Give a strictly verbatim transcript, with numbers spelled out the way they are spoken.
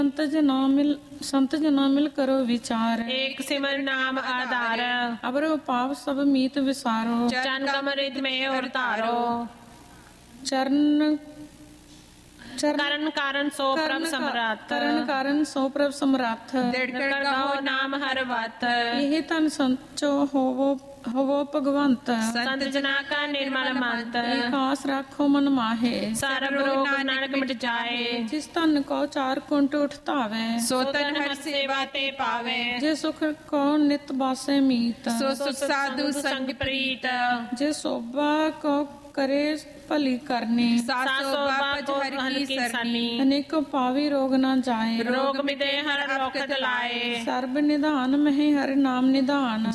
संत जना मिल संत जना मिल करो विचार। एक सिमर नाम आधार। अबरो पाप सब मीत विसारो। चरण कमरित में और तारो। चरण करण कारण सो प्रभ समराथ। करण कारण सो प्रभ समराथ। दृढ़ कहो नाम हर बात। यही तन संचो होवो होवो भगवंत। संत जना का निर्मल मंत। एक आस राखो मन माहे। सर्व रोग नानक मिट जाए। जिस तन को चार कुंट उठतावे। सो तन हर सेवा ते पावे। जे सुख को नित बासे मीत। सो सुख साधु संग प्रीत। जे शोभा को करे भली करनी। शोभा को हर की सरनी। अनेक पावी रोग न जाए। रोग मिटे हर औखद लाए। सर्व निधान महे हर नाम निधान।